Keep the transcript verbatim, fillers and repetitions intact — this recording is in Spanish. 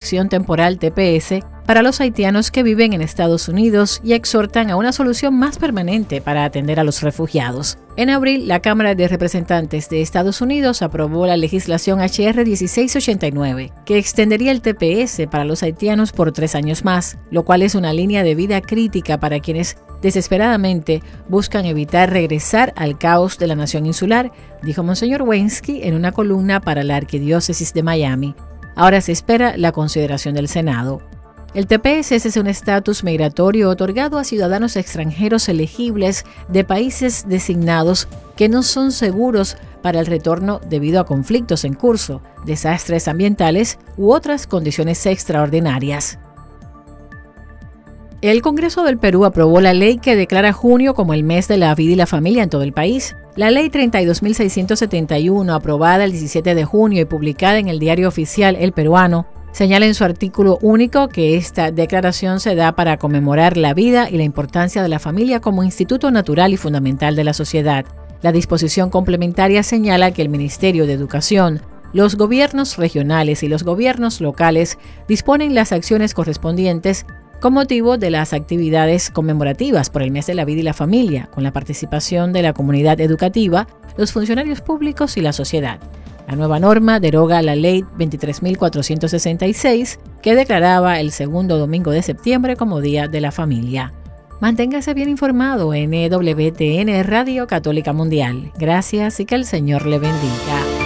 protección temporal T P S para los haitianos que viven en Estados Unidos y exhortan a una solución más permanente para atender a los refugiados. En abril, la Cámara de Representantes de Estados Unidos aprobó la legislación H R dieciséis ochenta y nueve, que extendería el T P S para los haitianos por tres años más, lo cual es una línea de vida crítica para quienes desesperadamente buscan evitar regresar al caos de la nación insular, dijo Monseñor Wensky en una columna para la Arquidiócesis de Miami. Ahora se espera la consideración del Senado. El T P S es un estatus migratorio otorgado a ciudadanos extranjeros elegibles de países designados que no son seguros para el retorno debido a conflictos en curso, desastres ambientales u otras condiciones extraordinarias. El Congreso del Perú aprobó la ley que declara junio como el mes de la vida y la familia en todo el país. La Ley treinta y dos mil seiscientos setenta y uno, aprobada el diecisiete de junio y publicada en el Diario Oficial El Peruano, señala en su artículo único que esta declaración se da para conmemorar la vida y la importancia de la familia como instituto natural y fundamental de la sociedad. La disposición complementaria señala que el Ministerio de Educación, los gobiernos regionales y los gobiernos locales disponen las acciones correspondientes con motivo de las actividades conmemorativas por el mes de la vida y la familia, con la participación de la comunidad educativa, los funcionarios públicos y la sociedad. La nueva norma deroga la Ley veintitrés mil cuatrocientos sesenta y seis, que declaraba el segundo domingo de septiembre como Día de la Familia. Manténgase bien informado en E W T N Radio Católica Mundial. Gracias y que el Señor le bendiga.